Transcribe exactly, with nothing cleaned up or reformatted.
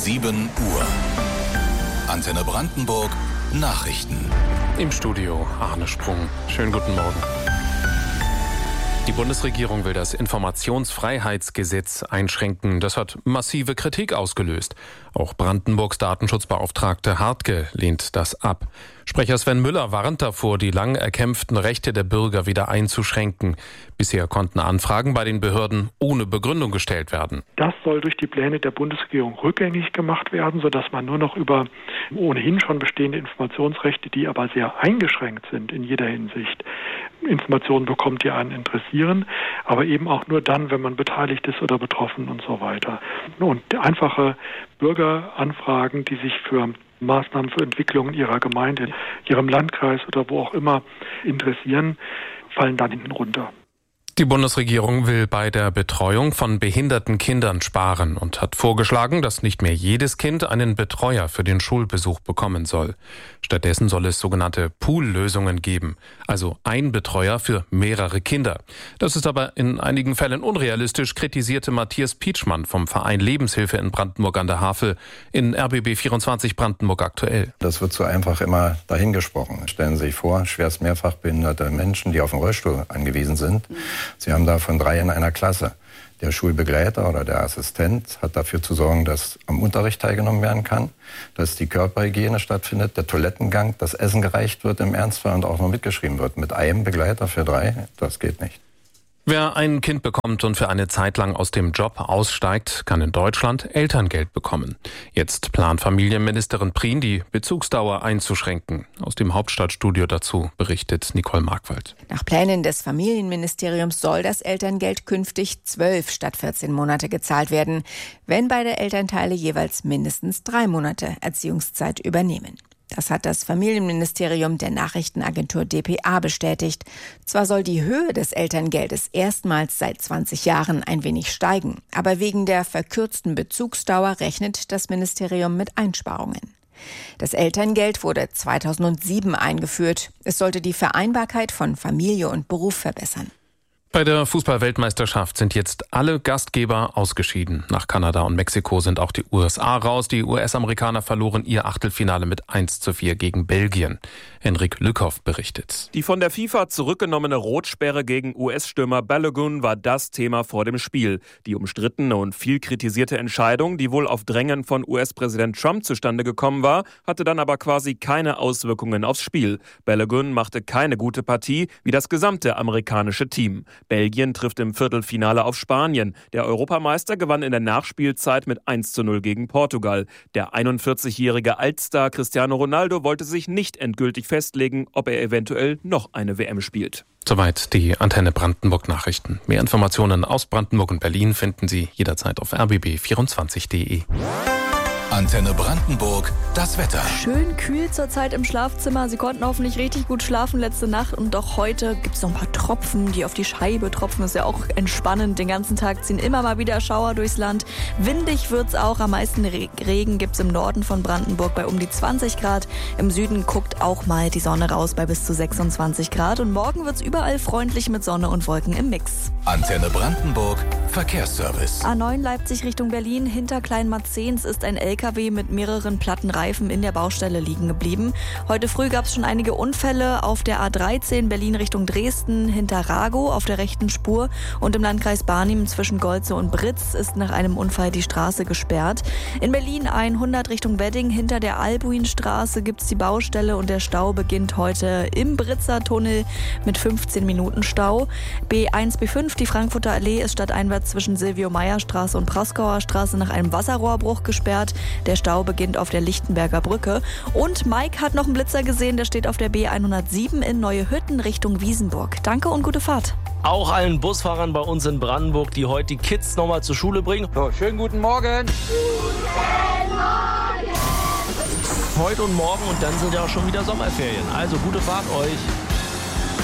sieben Uhr. Antenne Brandenburg Nachrichten. Im Studio Arne Sprung. Schönen guten Morgen. Die Bundesregierung will das Informationsfreiheitsgesetz einschränken. Das hat massive Kritik ausgelöst. Auch Brandenburgs Datenschutzbeauftragte Hartke lehnt das ab. Sprecher Sven Müller warnt davor, die lang erkämpften Rechte der Bürger wieder einzuschränken. Bisher konnten Anfragen bei den Behörden ohne Begründung gestellt werden. Das soll durch die Pläne der Bundesregierung rückgängig gemacht werden, sodass man nur noch über ohnehin schon bestehende Informationsrechte, die aber sehr eingeschränkt sind in jeder Hinsicht, Informationen bekommt, die einen interessieren, aber eben auch nur dann, wenn man beteiligt ist oder betroffen und so weiter. Und einfache Bürgeranfragen, die sich für Maßnahmen für Entwicklungen ihrer Gemeinde, ihrem Landkreis oder wo auch immer interessieren, fallen dann hinten runter. Die Bundesregierung will bei der Betreuung von behinderten Kindern sparen und hat vorgeschlagen, dass nicht mehr jedes Kind einen Betreuer für den Schulbesuch bekommen soll. Stattdessen soll es sogenannte Pool-Lösungen geben, also ein Betreuer für mehrere Kinder. Das ist aber in einigen Fällen unrealistisch, kritisierte Matthias Pietschmann vom Verein Lebenshilfe in Brandenburg an der Havel in R B B vierundzwanzig Brandenburg aktuell. Das wird so einfach immer dahingesprochen. Stellen Sie sich vor, schwerst mehrfach behinderte Menschen, die auf den Rollstuhl angewiesen sind. Sie haben davon drei in einer Klasse. Der Schulbegleiter oder der Assistent hat dafür zu sorgen, dass am Unterricht teilgenommen werden kann, dass die Körperhygiene stattfindet, der Toilettengang, das Essen gereicht wird im Ernstfall und auch noch mitgeschrieben wird. Mit einem Begleiter für drei, das geht nicht. Wer ein Kind bekommt und für eine Zeit lang aus dem Job aussteigt, kann in Deutschland Elterngeld bekommen. Jetzt plant Familienministerin Prien, die Bezugsdauer einzuschränken. Aus dem Hauptstadtstudio dazu berichtet Nicole Markwald. Nach Plänen des Familienministeriums soll das Elterngeld künftig zwölf statt vierzehn Monate gezahlt werden, wenn beide Elternteile jeweils mindestens drei Monate Erziehungszeit übernehmen. Das hat das Familienministerium der Nachrichtenagentur D P A bestätigt. Zwar soll die Höhe des Elterngeldes erstmals seit zwanzig Jahren ein wenig steigen, aber wegen der verkürzten Bezugsdauer rechnet das Ministerium mit Einsparungen. Das Elterngeld wurde zweitausendsieben eingeführt. Es sollte die Vereinbarkeit von Familie und Beruf verbessern. Bei der Fußball-Weltmeisterschaft sind jetzt alle Gastgeber ausgeschieden. Nach Kanada und Mexiko sind auch die U S A raus. Die U S-Amerikaner verloren ihr Achtelfinale mit eins zu vier gegen Belgien. Henrik Lückhoff berichtet. Die von der FIFA zurückgenommene Rotsperre gegen U S-Stürmer Balogun war das Thema vor dem Spiel. Die umstrittene und viel kritisierte Entscheidung, die wohl auf Drängen von U S-Präsident Trump zustande gekommen war, hatte dann aber quasi keine Auswirkungen aufs Spiel. Balogun machte keine gute Partie, wie das gesamte amerikanische Team. Belgien trifft im Viertelfinale auf Spanien. Der Europameister gewann in der Nachspielzeit mit eins zu null gegen Portugal. Der einundvierzigjährige Altstar Cristiano Ronaldo wollte sich nicht endgültig festlegen, ob er eventuell noch eine W M spielt. Soweit die Antenne Brandenburg Nachrichten. Mehr Informationen aus Brandenburg und Berlin finden Sie jederzeit auf r b b vierundzwanzig punkt d e. Antenne Brandenburg, das Wetter. Schön kühl zurzeit im Schlafzimmer. Sie konnten hoffentlich richtig gut schlafen letzte Nacht. Und auch heute gibt es noch ein paar Tropfen, die auf die Scheibe tropfen. Das ist ja auch entspannend. Den ganzen Tag ziehen immer mal wieder Schauer durchs Land. Windig wird es auch. Am meisten Regen gibt es im Norden von Brandenburg bei um die zwanzig Grad. Im Süden guckt auch mal die Sonne raus bei bis zu sechsundzwanzig Grad. Und morgen wird es überall freundlich mit Sonne und Wolken im Mix. Antenne Brandenburg, Verkehrsservice. A neun Leipzig Richtung Berlin. Hinter Kleinmarzens ist ein L K W mit mehreren platten Reifen in der Baustelle liegen geblieben. Heute früh gab es schon einige Unfälle auf der A dreizehn Berlin Richtung Dresden hinter Ragow auf der rechten Spur und im Landkreis Barnim zwischen Golze und Britz ist nach einem Unfall die Straße gesperrt. In Berlin hundert Richtung Wedding hinter der Albuinstraße gibt es die Baustelle und der Stau beginnt heute im Britzer Tunnel mit fünfzehn Minuten Stau. B eins B fünf, die Frankfurter Allee, ist stadteinwärts zwischen Silvio-Meyer-Straße und Proskauer Straße nach einem Wasserrohrbruch gesperrt. Der Stau beginnt auf der Lichtenberger Brücke. Und Mike hat noch einen Blitzer gesehen, der steht auf der B hundertsieben in Neue Hütten Richtung Wiesenburg. Danke und gute Fahrt. Auch allen Busfahrern bei uns in Brandenburg, die heute die Kids nochmal zur Schule bringen. So, schönen guten Morgen. Guten Morgen. Heute und morgen und dann sind ja auch schon wieder Sommerferien. Also gute Fahrt euch.